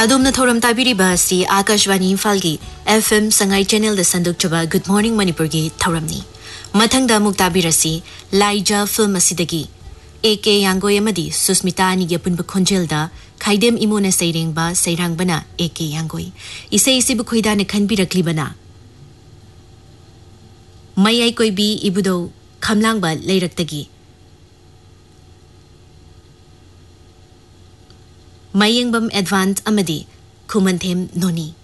अदोमना थौरम ताबिरिबा सी आकाशवाणी इम्फाल की FM Sangai channel the संदुकचबा good morning Manipur की थौरमनी मथंगदा मुक ताबिरसी लाइजा फिल्म असिदगी AK यांगोय अमदी सुस्मिता अनिगी अपुनब खोंजेलदा खाइदेम इमोना सैरेंगबा सैरांगबना AK यांगोय इसे इसिबु खोइदाने खनबिरक्लिबना मयई कोइबी इबुदो खमलांगबा लेरक्तगी मयंगबम एडवांस अमदी खुमनथेम नोनी